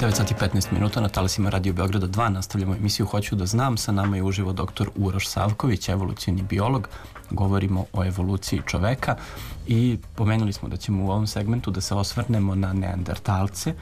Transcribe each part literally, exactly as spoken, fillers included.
devet sati i petnaest minuta na talasima Radio Beograda dva. Nastavljamo emisiju Hoću da znam. Sa nama je uživo doktor Uroš Savković, evolucioni biolog. Govorimo o evoluciji čoveka i pomenuli smo da ćemo u ovom segmentu da se osvrnemo na neandertalce.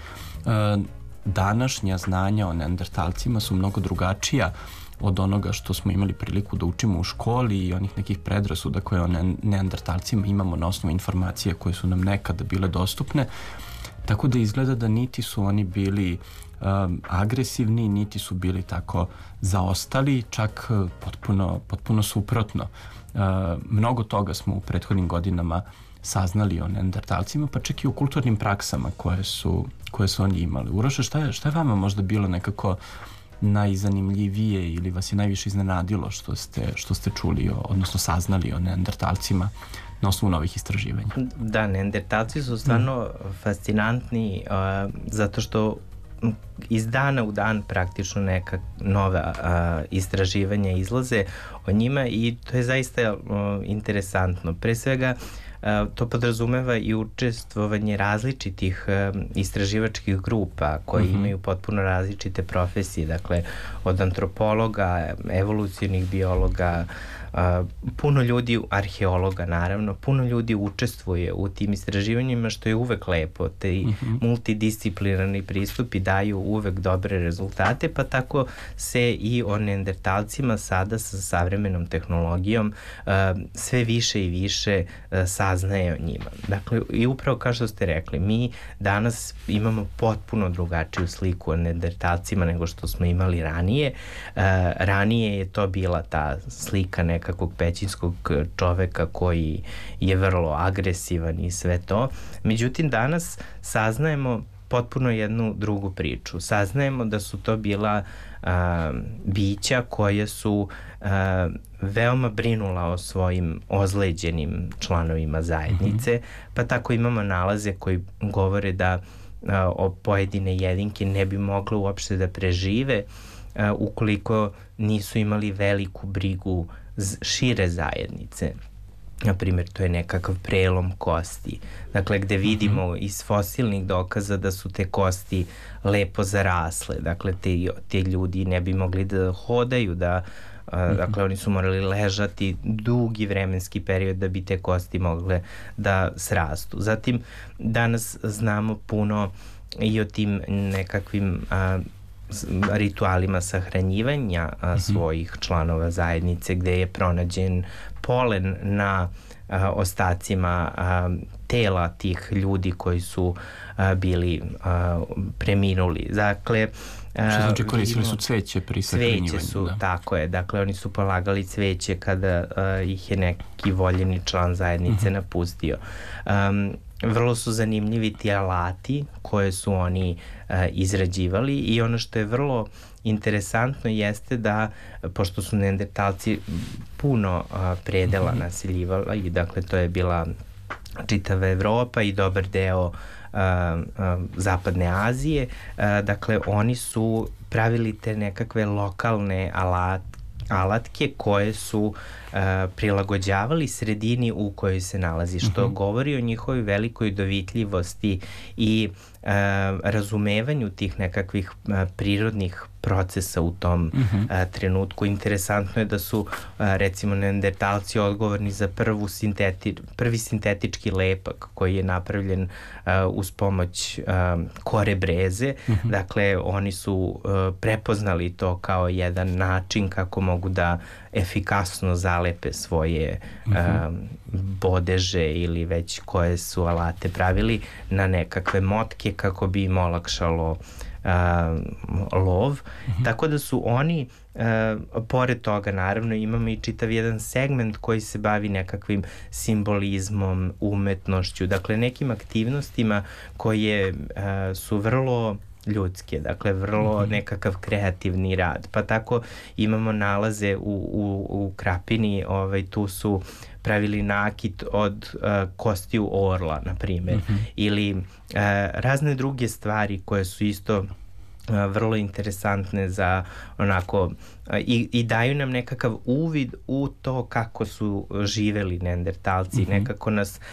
Današnja znanja o neandertalcima su mnogo drugačija od onoga što smo imali priliku da učimo u školi i onih nekih predrasuda koje o neandertalcima imamo na osnovu informacije koje su nam nekada bile dostupne. Tako da izgleda da niti su oni bili um, agresivni, niti su bili tako zaostali, čak uh, potpuno, potpuno suprotno. Uh, mnogo toga smo u prethodnim godinama saznali o neandertalcima, pa čak i u kulturnim praksama koje su, koje su oni imali. Uroše, šta je, šta je vama možda bilo nekako najzanimljivije ili vas je najviše iznenadilo što ste, što ste čuli, o, odnosno saznali o neandertalcima na osnovu novih istraživanja? Da, neandertalci su stvarno mm. fascinantni uh, zato što iz dana u dan praktično neka nova uh, istraživanja izlaze o njima i to je zaista uh, interesantno. Pre svega uh, to podrazumeva i učestvovanje različitih uh, istraživačkih grupa koji mm-hmm. imaju potpuno različite profesije, dakle od antropologa, evolucionih biologa, Uh, puno ljudi, arheologa naravno, puno ljudi učestvuje u tim istraživanjima, što je uvek lepo. Te uh-huh. multidisciplinarni pristupi daju uvek dobre rezultate, pa tako se i o neandertalcima sada sa savremenom tehnologijom uh, sve više i više uh, saznaje o njima. Dakle, i upravo kao što ste rekli, mi danas imamo potpuno drugačiju sliku o neandertalcima nego što smo imali ranije. Uh, ranije je to bila ta slika ne nekakvog pećinskog čoveka koji je vrlo agresivan i sve to. Međutim, danas saznajemo potpuno jednu drugu priču. Saznajemo da su to bila a, bića koje su a, veoma brinula o svojim ozleđenim članovima zajednice, mm-hmm. pa tako imamo nalaze koji govore da a, o pojedine jedinke ne bi mogle uopšte da prežive a, ukoliko nisu imali veliku brigu šire zajednice. Na primjer, to je nekakav prelom kosti. Dakle, gde vidimo mm-hmm. iz fosilnih dokaza da su te kosti lepo zarasle. Dakle, te, te ljudi ne bi mogli da hodaju, da, mm-hmm. dakle, oni su morali ležati dugi vremenski period da bi te kosti mogle da srastu. Zatim, danas znamo puno i o tim nekakvim a, ritualima sahranjivanja a, mm-hmm. svojih članova zajednice, gde je pronađen polen na a, ostacima a, tela tih ljudi koji su a, bili a, preminuli. Dakle, a, što znači koristili su cveće pri sahranjivanju? Cveće su, da. tako je. Dakle, oni su polagali cveće kada a, ih je neki voljeni član zajednice mm-hmm. napustio. Um, Vrlo su zanimljivi ti alati koje su oni uh, izrađivali i ono što je vrlo interesantno jeste da, pošto su neandertalci puno uh, predela mm-hmm. naseljivali, i dakle to je bila čitava Evropa i dobar deo uh, uh, zapadne Azije, uh, dakle oni su pravili te nekakve lokalne alate alatke koje su uh, prilagođavali sredini u kojoj se nalazi, što uh-huh. govori o njihovoj velikoj dovitljivosti i uh, razumevanju tih nekakvih uh, prirodnih procesa u tom uh-huh. uh, trenutku. Interesantno je da su uh, recimo neandertalci odgovorni za prvu sinteti, prvi sintetički lepak koji je napravljen uh, uz pomoć uh, kore breze. Uh-huh. Dakle, oni su uh, prepoznali to kao jedan način kako mogu da efikasno zalepe svoje uh-huh. um, bodeže ili već koje su alate pravili na nekakve motke kako bi im olakšalo Uh, lov, mm-hmm. tako da su oni uh, pored toga naravno imamo i čitav jedan segment koji se bavi nekakvim simbolizmom, umetnošću, dakle nekim aktivnostima koje uh, su vrlo ljudske, dakle vrlo mm-hmm. nekakav kreativni rad, pa tako imamo nalaze u, u, u Krapini, ovaj, tu su pravili nakit od uh, kostiju orla, na primjer, mm-hmm. ili uh, razne druge stvari koje su isto uh, vrlo interesantne za onako uh, i, i daju nam nekakav uvid u to kako su živeli neandertalci, mm-hmm. nekako nas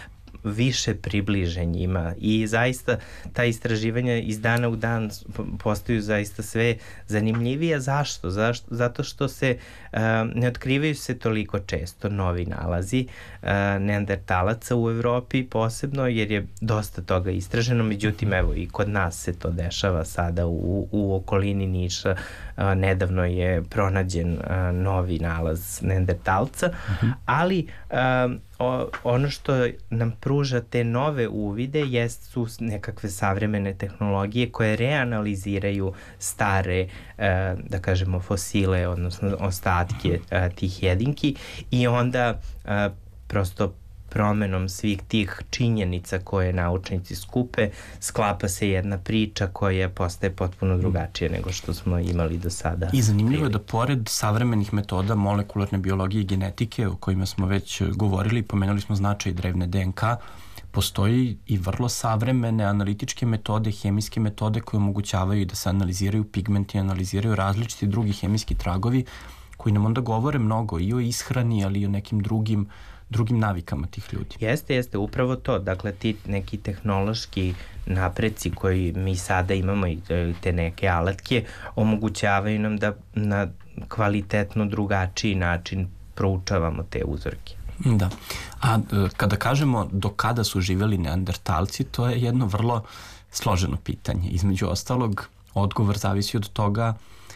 više približe njima i zaista ta istraživanja iz dana u dan postaju zaista sve zanimljivije. Zašto? Zašto? Zato što se uh, ne otkrivaju se toliko često novi nalazi uh, neandertalaca u Evropi posebno, jer je dosta toga istraženo, međutim evo i kod nas se to dešava sada u, u okolini Niša. Uh, nedavno je pronađen uh, novi nalaz neandertalca, uh-huh. ali uh, o, ono što nam pruža te nove uvide jest su nekakve savremene tehnologije koje reanaliziraju stare, e, da kažemo, fosile, odnosno ostatke e, tih jedinki i onda e, prosto promenom svih tih činjenica koje naučnici skupe, sklapa se jedna priča koja postaje potpuno drugačija nego što smo imali do sada. I zanimljivo je da pored savremenih metoda molekularne biologije i genetike, o kojima smo već govorili, pomenuli smo značaj drevne D N K, postoji i vrlo savremene analitičke metode, hemijske metode koje omogućavaju da se analiziraju pigmenti, analiziraju različiti drugi hemijski tragovi koji nam onda govore mnogo i o ishrani, ali i o nekim drugim drugim navikama tih ljudi. Jeste, jeste, upravo to. Dakle, ti neki tehnološki napreci koji mi sada imamo i te neke alatke omogućavaju nam da na kvalitetno drugačiji način proučavamo te uzorke. Da. A kada kažemo do kada su živeli neandertalci, to je jedno vrlo složeno pitanje. Između ostalog, odgovor zavisi od toga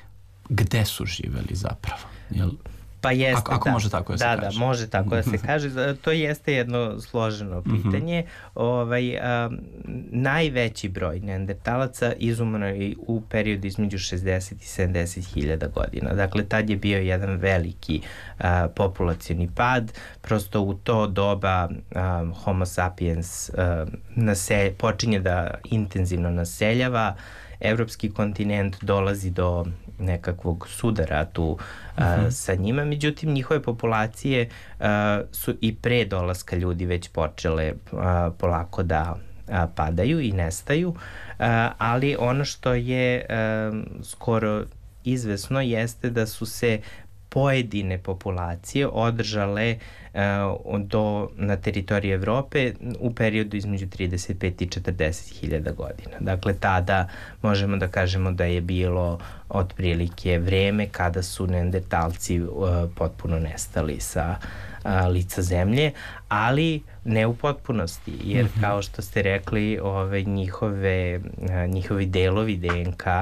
gde su živeli zapravo. Jel? Pa jeste, ako, ako da. može tako da se da, kaže. Da, može tako da se kaže. To jeste jedno složeno pitanje. Mm-hmm. Ovaj, a, najveći broj neandertalaca izumrlo je u periodu između šezdeset i sedamdeset hiljada godina. Dakle, tad je bio jedan veliki a, populacioni pad. Prosto u to doba a, Homo sapiens a, nasel, počinje da intenzivno naseljava. Evropski kontinent dolazi do nekakvog sudara tu uh, uh-huh. sa njima, međutim njihove populacije uh, su i pre dolaska ljudi već počele uh, polako da uh, padaju i nestaju, uh, ali ono što je uh, skoro izvesno jeste da su se pojedine populacije održale uh, do, na teritoriji Evrope u periodu između trideset pet i četrdeset hiljada godina. Dakle, tada možemo da kažemo da je bilo otprilike vreme kada su neandertalci uh, potpuno nestali sa uh, lica zemlje, ali ne u potpunosti, jer mm-hmm. kao što ste rekli, ove, njihove, uh, njihovi delovi D N K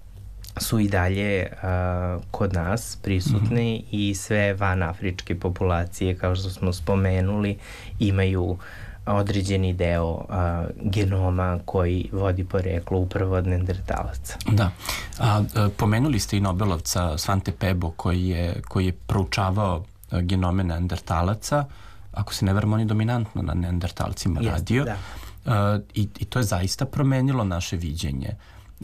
su i dalje uh, kod nas prisutni mm-hmm. i sve vanafričke populacije, kao što smo spomenuli, imaju određeni deo uh, genoma koji vodi poreklo upravo od neandertalaca. Da. A, pomenuli ste i Nobelovca Svante Pebo koji je, koji je proučavao genome neandertalaca. Ako se ne varam, on je dominantno na neandertalcima Jest, radio. Da. Uh, i, I to je zaista promenilo naše viđenje uh,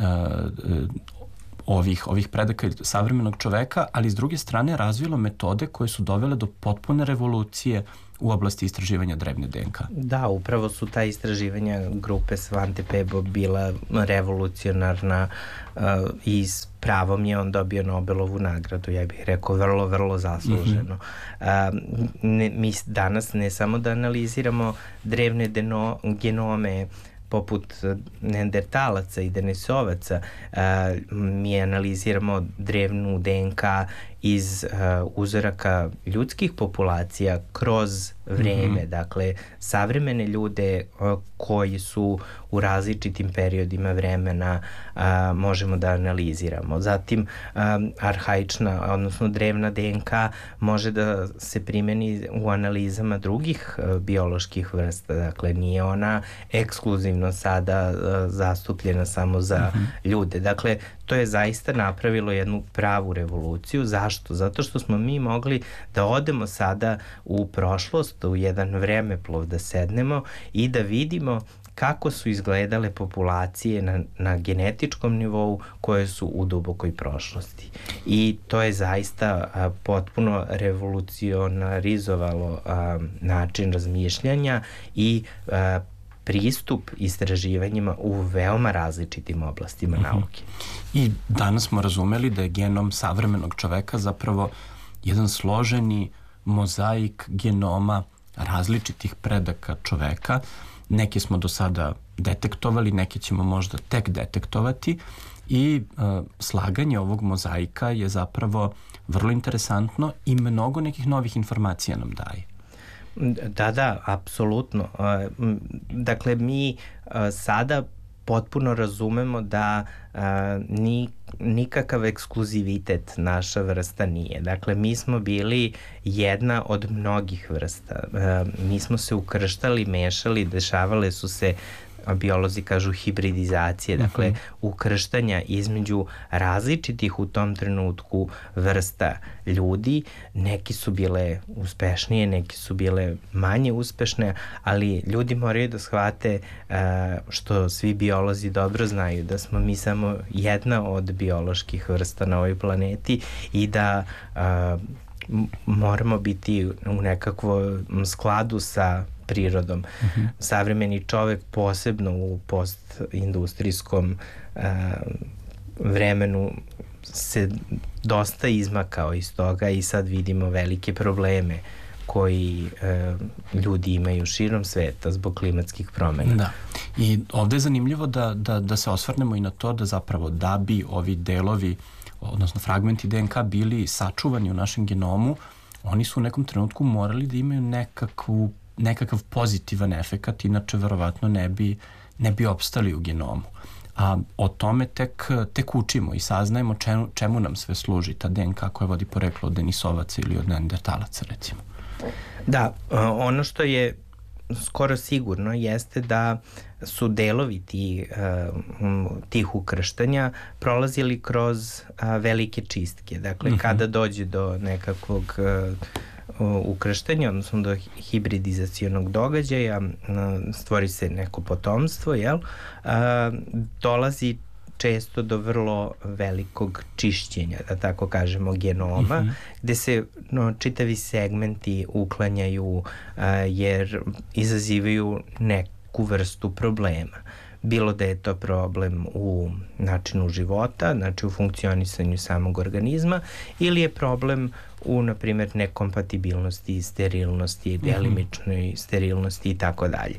ovih, ovih predaka savremenog čoveka, ali s druge strane razvilo metode koje su dovele do potpune revolucije u oblasti istraživanja drevne D N K. Da, upravo su ta istraživanja grupe Svante Pebo bila revolucionarna uh, i s pravom je on dobio Nobelovu nagradu, ja bih rekao vrlo, vrlo zasluženo. Mm-hmm. Uh, ne, mi danas ne samo da analiziramo drevne deno, genome poput neandertalaca i denisovaca, uh, mi analiziramo drevnu D N K iz uh, uzoraka ljudskih populacija kroz vreme, mm-hmm. dakle savremene ljude uh, koji su u različitim periodima vremena uh, možemo da analiziramo. Zatim um, arhaična, odnosno drevna D N K može da se primeni u analizama drugih uh, bioloških vrsta, dakle nije ona ekskluzivno sada uh, zastupljena samo za mm-hmm. ljude. Dakle, to je zaista napravilo jednu pravu revoluciju. Zašto? Zato što smo mi mogli da odemo sada u prošlost, u jedan vremeplov, da sednemo i da vidimo kako su izgledale populacije na, na genetičkom nivou koje su u dubokoj prošlosti. I to je zaista a, potpuno revolucionarizovalo a, način razmišljanja i a, pristup istraživanjima u veoma različitim oblastima mm-hmm. nauke. I danas smo razumeli da je genom savremenog čoveka zapravo jedan složeni mozaik genoma različitih predaka čoveka. Neke smo do sada detektovali, neke ćemo možda tek detektovati i uh, slaganje ovog mozaika je zapravo vrlo interesantno i mnogo nekih novih informacija nam daje. Da, da, apsolutno. Dakle, mi sada potpuno razumemo da ni, nikakav ekskluzivitet naša vrsta nije. Dakle, mi smo bili jedna od mnogih vrsta. Mi smo se ukrštali, mešali, dešavale su se, biolozi kažu, hibridizacije, dakle uh-huh. ukrštanja između različitih u tom trenutku vrsta ljudi. Neki su bile uspešnije, neki su bile manje uspešne, ali ljudi moraju da shvate uh, što svi biolozi dobro znaju, da smo mi samo jedna od bioloških vrsta na ovoj planeti i da uh, moramo biti u nekakvom skladu sa prirodom. Uh-huh. Savremeni čovek, posebno u postindustrijskom uh, vremenu, se dosta izmakao iz toga i sad vidimo velike probleme koji uh, ljudi imaju širom sveta zbog klimatskih promjena. Da. I ovde je zanimljivo da, da, da se osvrnemo i na to da zapravo da bi ovi delovi, odnosno fragmenti D N K bili sačuvani u našem genomu, oni su u nekom trenutku morali da imaju nekakvu nekakav pozitivan efekat, inače verovatno ne bi, ne bi opstali u genomu. A o tome tek, tek učimo i saznajemo čemu, čemu nam sve služi ta D N K koja vodi poreklo od Denisovaca ili od Neandertalaca, recimo. Da, ono što je skoro sigurno jeste da su delovi tih, tih ukrštanja prolazili kroz velike čistke. Dakle, uh-huh. kada dođe do nekakvog ukrštanja, odnosno do hibridizacionog događaja, stvori se neko potomstvo, jel? Dolazi često do vrlo velikog čišćenja, da tako kažemo, genoma, mm-hmm. gde se no, čitavi segmenti uklanjaju jer izazivaju neku vrstu problema. Bilo da je to problem u načinu života, znači u funkcionisanju samog organizma, ili je problem u, na primjer, nekompatibilnosti, sterilnosti, delimičnoj sterilnosti i tako dalje.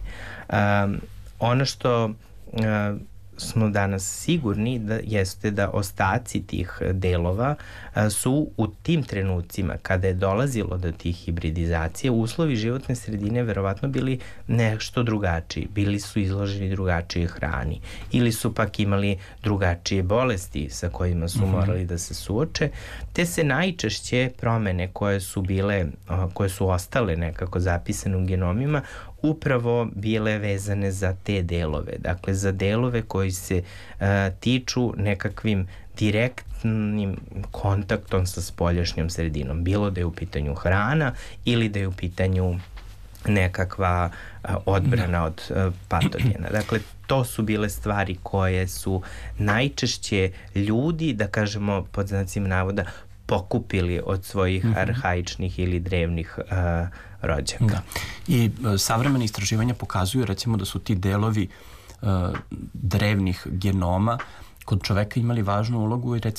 Ono što uh, smo danas sigurni da jeste da ostaci tih delova a, su u tim trenucima kada je dolazilo do tih hibridizacije, uslovi životne sredine verovatno bili nešto drugačiji. Bili su izloženi drugačije hrani ili su pak imali drugačije bolesti sa kojima su mm-hmm. morali da se suoče, te se najčešće promene koje su bile, a, koje su ostale nekako zapisane u genomima, upravo bile vezane za te delove, dakle za delove koji se uh, tiču nekakvim direktnim kontaktom sa spoljašnjom sredinom, bilo da je u pitanju hrana ili da je u pitanju nekakva uh, odbrana od uh, patogena. Dakle, to su bile stvari koje su najčešće ljudi, da kažemo pod znacima navoda, pokupili od svojih mm-hmm. arhaičnih ili drevnih uh, rođaka. Da. I uh, savremene istraživanja pokazuju recimo da su ti delovi uh, drevnih genoma kod čoveka imali važnu ulogu i recimo